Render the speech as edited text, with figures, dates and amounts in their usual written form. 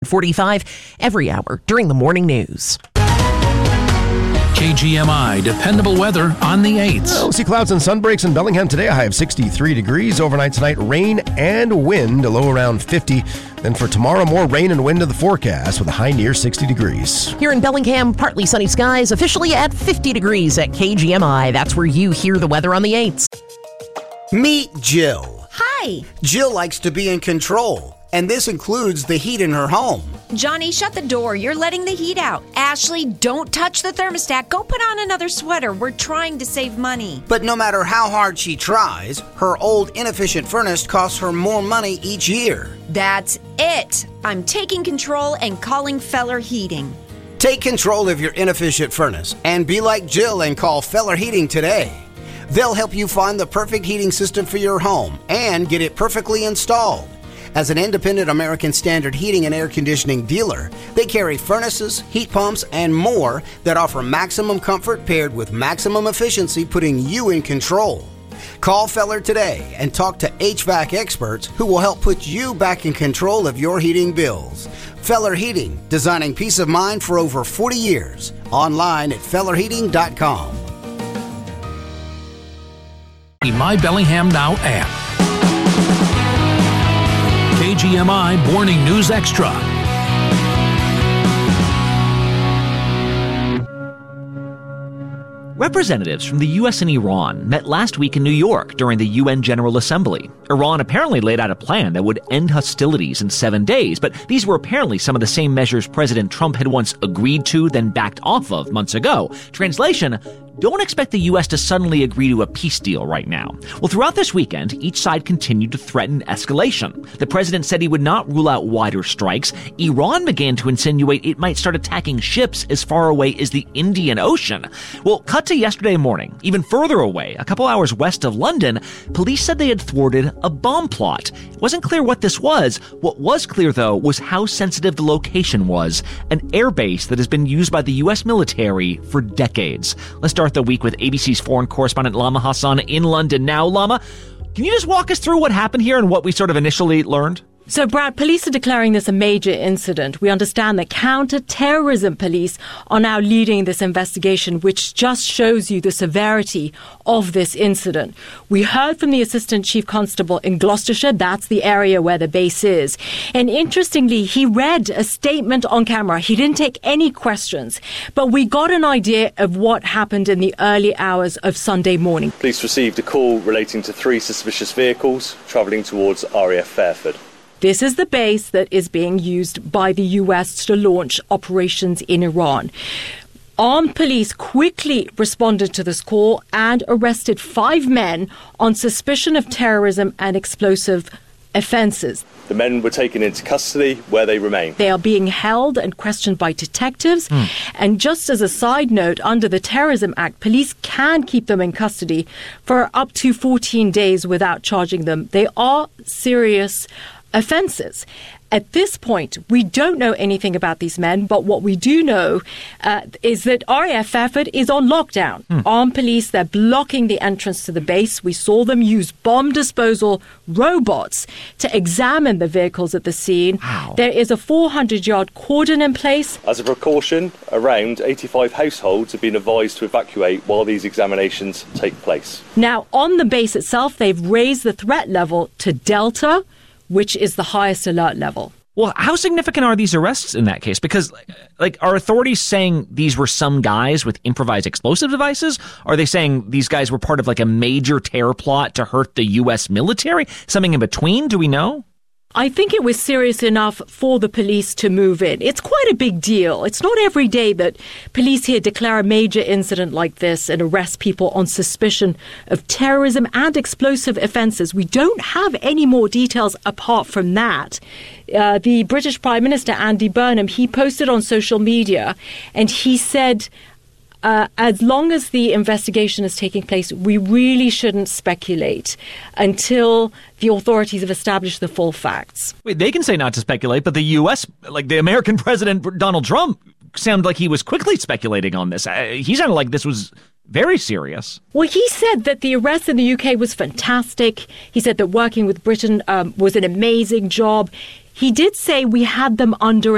45 every hour during the morning news. KGMI dependable weather on the 8th. We'll see clouds and sun breaks in Bellingham today. A high of 63 degrees. Overnight tonight, rain and wind, a low around 50. Then for tomorrow, more rain and wind in the forecast with a high near 60 degrees. Here in Bellingham, partly sunny skies, officially at 50 degrees at KGMI. That's where you hear the weather on the 8th. Meet Jill. Hi. Jill likes to be in control, and this includes the heat in her home. Johnny, shut the door. You're letting the heat out. Ashley, don't touch the thermostat. Go put on another sweater. We're trying to save money. But no matter how hard she tries, her old inefficient furnace costs her more money each year. That's it. I'm taking control and calling Feller Heating. Take control of your inefficient furnace and be like Jill and call Feller Heating today. They'll help you find the perfect heating system for your home and get it perfectly installed. As an independent American Standard heating and air conditioning dealer, they carry furnaces, heat pumps, and more that offer maximum comfort paired with maximum efficiency, putting you in control. Call Feller today and talk to HVAC experts who will help put you back in control of your heating bills. Feller Heating, designing peace of mind for over 40 years. Online at fellerheating.com. The My Bellingham Now app. KGMI Morning News Extra. Representatives from the U.S. and Iran met last week in New York during the UN General Assembly. Iran apparently laid out a plan that would end hostilities in 7 days, but these were apparently some of the same measures President Trump had once agreed to, then backed off of months ago. Translation: don't expect the U.S. to suddenly agree to a peace deal right now. Well, throughout this weekend, each side continued to threaten escalation. The president said he would not rule out wider strikes. Iran began to insinuate it might start attacking ships as far away as the Indian Ocean. Well, cut to yesterday morning, even further away, a couple hours west of London, police said they had thwarted a bomb plot. It wasn't clear what this was. What was clear, though, was how sensitive the location was, an airbase that has been used by the U.S. military for decades. Let's start the week with ABC's foreign correspondent Lama Hassan in London. Now, Lama, can you just walk us through what happened here and what we sort of initially learned? So, Brad, police are declaring this a major incident. We understand that counter-terrorism police are now leading this investigation, which just shows you the severity of this incident. We heard from the Assistant Chief Constable in Gloucestershire. That's the area where the base is. And interestingly, he read a statement on camera. He didn't take any questions, but we got an idea of what happened in the early hours of Sunday morning. Police received a call relating to 3 suspicious vehicles travelling towards RAF Fairford. This is the base that is being used by the U.S. to launch operations in Iran. Armed police quickly responded to this call and arrested 5 men on suspicion of terrorism and explosive offences. The men were taken into custody, where they remain. They are being held and questioned by detectives. And just as a side note, under the Terrorism Act, police can keep them in custody for up to 14 days without charging them. They are serious offences. At this point, we don't know anything about these men, but what we do know is that RAF Fairford is on lockdown. Armed police, they're blocking the entrance to the base. We saw them use bomb disposal robots to examine the vehicles at the scene. Wow. There is a 400-yard cordon in place. As a precaution, around 85 households have been advised to evacuate while these examinations take place. Now, on the base itself, they've raised the threat level to Delta, which is the highest alert level. Well, how significant are these arrests in that case? Because, are authorities saying these were some guys with improvised explosive devices? Are they saying these guys were part of, a major terror plot to hurt the U.S. military? Something in between? Do we know? I think it was serious enough for the police to move in. It's quite a big deal. It's not every day that police here declare a major incident like this and arrest people on suspicion of terrorism and explosive offences. We don't have any more details apart from that. The British Prime Minister, Andy Burnham, he posted on social media and he said, as long as the investigation is taking place, we really shouldn't speculate until the authorities have established the full facts. Wait, they can say not to speculate, but the U.S., the American President Donald Trump, sounded like he was quickly speculating on this. He sounded like this was very serious. Well, he said that the arrest in the UK was fantastic. He said that working with Britain was an amazing job. He did say we had them under